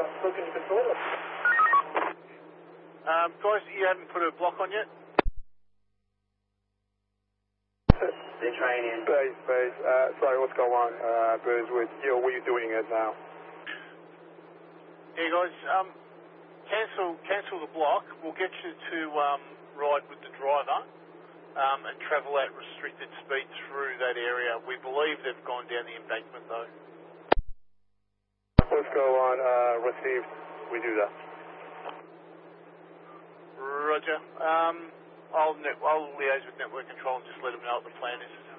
looking to control it. Guys, you haven't put a block on yet? They're trying in. Base. Sorry, what's going on? Burswood. Yeah, what are you doing it now? Yeah, guys, cancel the block. We'll get you to ride with the driver and travel at restricted speed through that area. We believe they've gone down the embankment, though. What's going on? Received. We do that. Roger. I'll liaise with network control and just let them know what the plan is.